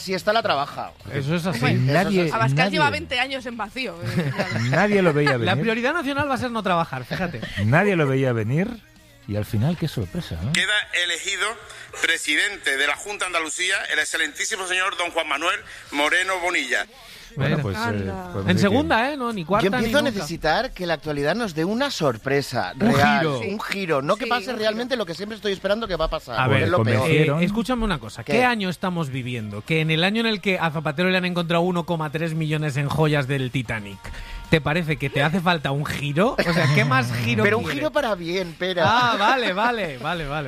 siesta la trabaja. Eso es así. Abascal lleva 20 años en vacío. Nadie lo veía venir. La prioridad nacional va a ser no trabajar, fíjate. Nadie lo veía venir y al final qué sorpresa, ¿no? Queda elegido presidente de la Junta de Andalucía el excelentísimo señor don Juan Manuel Moreno Bonilla. Bueno, pues, en segunda, no, ni cuarta. Yo empiezo ni a necesitar que la actualidad nos dé una sorpresa un real, giro. un giro, no que pase realmente lo que siempre estoy esperando que va a pasar. A ver, es lo peor. escúchame una cosa. ¿Qué año estamos viviendo? Que en el año en el que a Zapatero le han encontrado 1,3 millones en joyas del Titanic, ¿te parece que te hace falta un giro? O sea, ¿qué más giro Pero un quiere? giro para bien, pera. Ah, vale.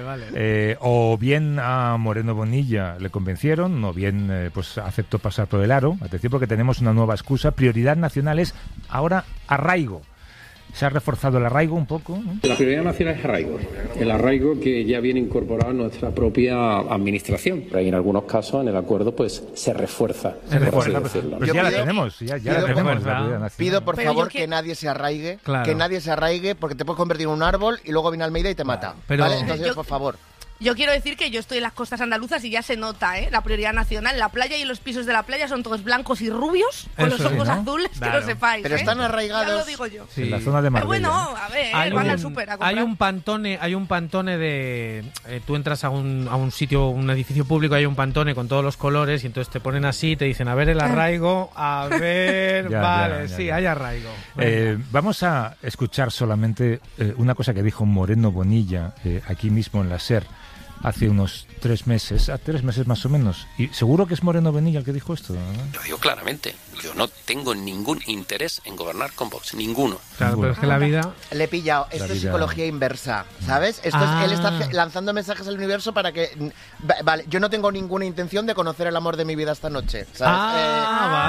O bien a Moreno Bonilla le convencieron, o bien pues aceptó pasar por el aro. Atención, porque tenemos una nueva excusa. Prioridad nacional es ahora arraigo. ¿Se ha reforzado el arraigo un poco, ¿no? La prioridad nacional es arraigo. El arraigo que ya viene incorporado en nuestra propia administración. Pero en algunos casos en el acuerdo pues se refuerza. Pues ya la tenemos, ya la tenemos. La prioridad nacional. Pido por favor que nadie se arraigue, porque te puedes convertir en un árbol y luego viene Almeida y te mata. ¿Vale? Entonces, por favor. Yo quiero decir que yo estoy en las costas andaluzas y ya se nota, la prioridad nacional. La playa y los pisos de la playa son todos blancos y rubios, con los ojos azules, claro. Que lo sepáis. Pero están arraigados. Ya lo digo yo. Sí. En la zona de Marbella. Pero bueno, a ver, van al súper a comprar. Hay un pantone de... tú entras a un sitio, un edificio público, hay un pantone con todos los colores y entonces te ponen así, te dicen, a ver el arraigo, a ver... ya. Hay arraigo. Vamos a escuchar solamente una cosa que dijo Moreno Bonilla aquí mismo en la SER. Hace unos 3 meses más o menos. Y seguro que es Moreno Bonilla el que dijo esto, ¿no? Lo digo claramente. Yo no tengo ningún interés en gobernar con Vox. Ninguno. Claro, pero es que la vida... Le he pillado. Esto es psicología inversa, ¿sabes? Esto es él está lanzando mensajes al universo para que... Vale, yo no tengo ninguna intención de conocer el amor de mi vida esta noche, ¿sabes?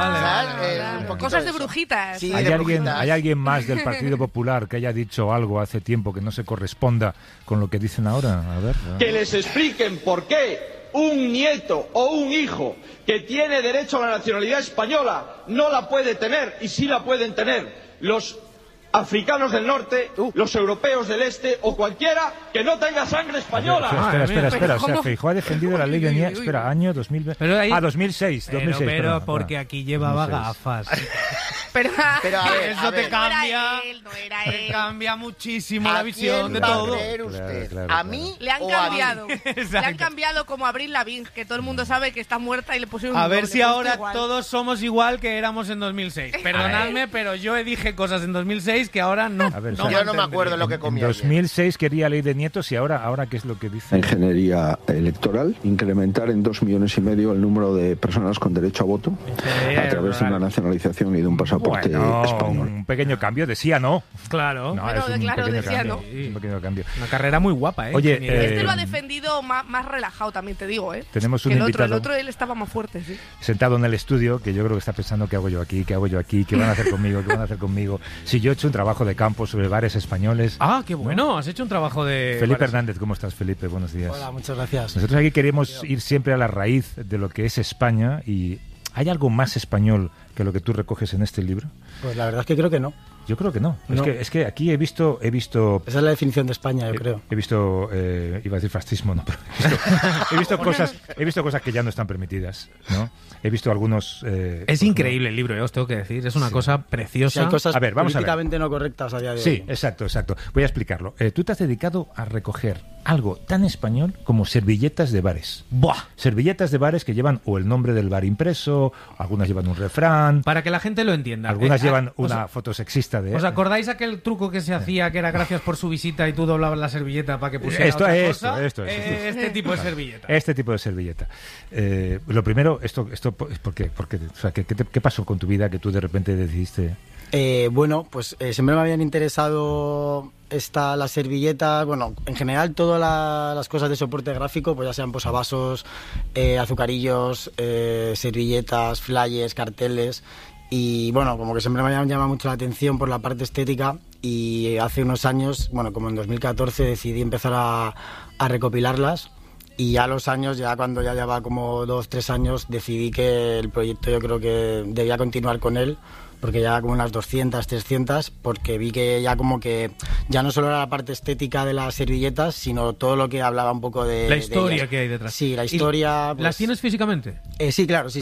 Vale. Cosas de brujitas. Sí, ¿Hay alguien más del Partido Popular que haya dicho algo hace tiempo que no se corresponda con lo que dicen ahora? A ver. Que les expliquen por qué un nieto o un hijo que tiene derecho a la nacionalidad española no la puede tener y sí la pueden tener los africanos del norte, los europeos del este o cualquiera que no tenga sangre española. Espera. O sea, Feijóo ha defendido la ley de nietos. Espera, año 2020. 2006. Pero porque aquí llevaba gafas. Pero a ver, eso te cambia. No era él. Te cambia muchísimo la visión de todo. Usted? ¿A mí? Le han cambiado. Le han cambiado como a Avril Lavigne, que todo el mundo sabe que está muerta y le pusieron un A ver doble, si ahora igual. todos somos igual que éramos en 2006. Perdonadme, pero yo dije cosas en 2006 que ahora no. A ver, yo no me acuerdo lo que comía. En 2006 quería ley de nietos y ahora ¿qué es lo que dice? Ingeniería electoral, incrementar en 2,5 millones el número de personas con derecho a voto a través de una nacionalización y de un pasaporte español. Un pequeño cambio de sí a no. Claro. No, es un pequeño cambio. Sí. Un pequeño cambio. Una carrera muy guapa, ¿eh? Oye, este lo ha defendido más relajado, también te digo, ¿eh? Tenemos un invitado. el otro él estaba más fuerte, sí. Sentado en el estudio, que yo creo que está pensando ¿qué hago yo aquí? ¿Qué van a hacer conmigo? Si yo he hecho un trabajo de campo sobre bares españoles. Ah, qué bueno. ¿No? Has hecho un trabajo de... Felipe Hernández, ¿cómo estás, Felipe? Buenos días. Hola, muchas gracias. Nosotros aquí queremos ir siempre a la raíz de lo que es España y ¿hay algo más español que lo que tú recoges en este libro? Pues la verdad es que creo que no. Yo creo que no. Es que aquí he visto... Esa es la definición de España, yo creo. He visto... iba a decir fascismo, no, pero he visto cosas que ya no están permitidas, ¿no? He visto algunos... es increíble el libro, os tengo que decir. Es una cosa preciosa. Sí, hay cosas vamos políticamente no correctas a día de hoy. Sí, exacto. Voy a explicarlo. Tú te has dedicado a recoger algo tan español como servilletas de bares. ¡Buah! Servilletas de bares que llevan o el nombre del bar impreso, algunas llevan un refrán... Para que la gente lo entienda. Algunas llevan una foto sexista de... ¿Os acordáis aquel truco que se hacía que era gracias por su visita y tú doblabas la servilleta para que pusiera esto, otra esto, cosa? Esto. Este tipo de servilleta. Este tipo de servilleta. Lo primero, esto ¿por qué? O sea, ¿qué pasó con tu vida que tú de repente decidiste...? Bueno, pues siempre me habían interesado las servilletas, bueno, en general todas las cosas de soporte gráfico, pues ya sean posavasos, azucarillos, servilletas, flyers, carteles, y bueno, como que siempre me habían llamado mucho la atención por la parte estética, y hace unos años, bueno, como en 2014 decidí empezar a recopilarlas. Y ya a los años, ya cuando ya llevaba como 2-3 años, decidí que el proyecto yo creo que debía continuar con él, porque ya como unas 200, 300, porque vi que ya como que ya no solo era la parte estética de las servilletas, sino todo lo que hablaba un poco de... La historia que hay detrás. Sí, la historia... ¿Las tienes físicamente? Sí, claro, sí.